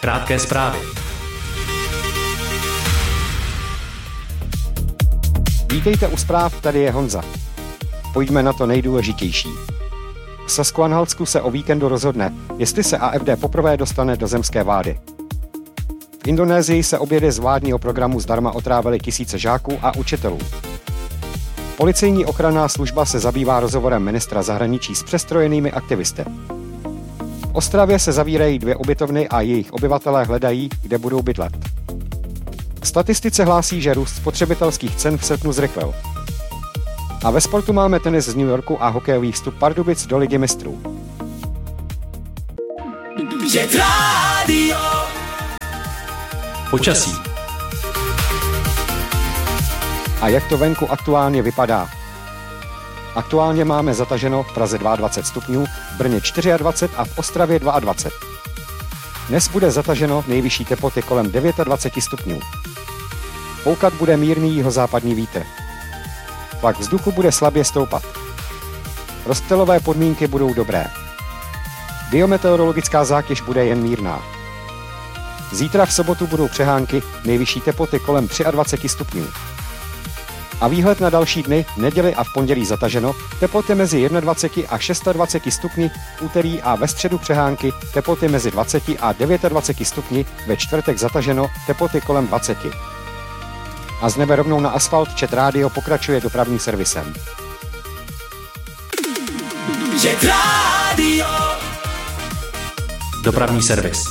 Krátké zprávy. Vítejte u zpráv, tady je Honza. Pojďme na to nejdůležitější. V Sasko-Anhaltsku se o víkendu rozhodne, jestli se AfD poprvé dostane do zemské vlády. V Indonésii se obědy z vládního programu zdarma otrávily tisíce žáků a učitelů. Policejní ochranná služba se zabývá rozhovorem ministra zahraničí s přestrojenými aktivisty. V Ostravě se zavírají 2 ubytovny a jejich obyvatelé hledají, kde budou bydlet. Statistice hlásí, že růst spotřebitelských cen v srpnu zrychlil. A ve sportu máme tenis z New Yorku a hokejový vstup Pardubic do Ligy mistrů. Počasí. A jak to venku aktuálně vypadá? Aktuálně máme zataženo v Praze 22 stupňů, v Brně 24 a v Ostravě 22. Dnes bude zataženo, nejvyšší teploty kolem 29 stupňů. Foukat bude mírný jihozápadní vítr. Tlak vzduchu bude slabě stoupat. Rozptylové podmínky budou dobré. Biometeorologická zátěž bude jen mírná. Zítra v sobotu budou přehánky, nejvyšší teploty kolem 23 stupňů. A výhled na další dny, neděli a v pondělí zataženo, teploty mezi 21 a 26 stupni, v úterý a ve středu přehánky, teploty mezi 20 a 29 stupni, ve čtvrtek zataženo, teploty kolem 20. A z nebe rovnou na asfalt Čet Rádio pokračuje dopravním servisem. Čet Rádio. Dopravní servis.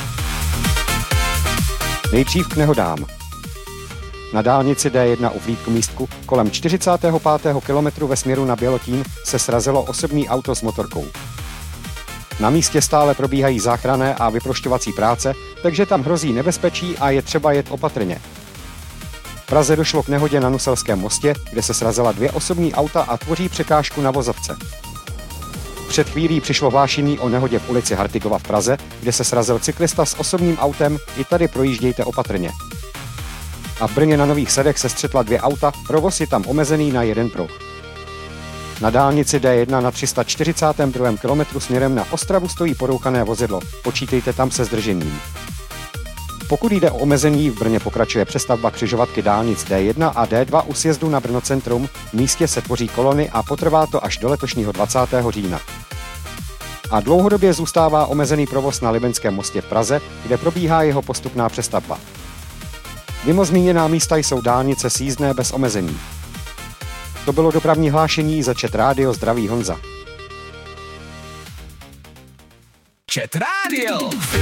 Nejdřív k nehodám. Na dálnici D1 u Vlídku-Místku kolem 45. kilometru ve směru na Bělotín se srazilo osobní auto s motorkou. Na místě stále probíhají záchranné a vyprošťovací práce, takže tam hrozí nebezpečí a je třeba jet opatrně. V Praze došlo k nehodě na Nuselském mostě, kde se srazila 2 osobní auta a tvoří překážku na vozovce. Před chvílí přišlo hlášení o nehodě v ulici Hartigova v Praze, kde se srazil cyklista s osobním autem, i tady projíždějte opatrně. A v Brně na Nových Sadech se střetla 2 auta, provoz je tam omezený na 1 pruh. Na dálnici D1 na 342. kilometru směrem na Ostravu stojí porouchané vozidlo, počítejte tam se zdržením. Pokud jde o omezení, v Brně pokračuje přestavba křižovatky dálnic D1 a D2 u sjezdu na Brno centrum, v místě se tvoří kolony a potrvá to až do letošního 20. října. A dlouhodobě zůstává omezený provoz na Libeňském mostě v Praze, kde probíhá jeho postupná přestavba. Mimo zmíněná místa jsou dálnice sjízdné bez omezení. To bylo dopravní hlášení za Čet Rádio, zdraví Honza. Čet Rádio.